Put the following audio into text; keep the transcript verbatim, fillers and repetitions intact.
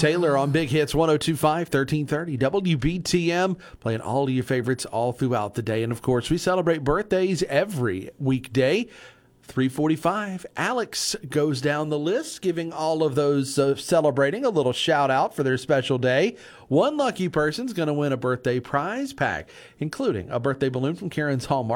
Taylor on Big Hits one oh two point five, thirteen thirty W B T M, playing all of your favorites all throughout the day. And, of course, we celebrate birthdays every weekday. three forty-five, Alex goes down the list, giving all of those uh, celebrating a little shout-out for their special day. One lucky person's going to win a birthday prize pack, including a birthday balloon from Karen's Hallmark.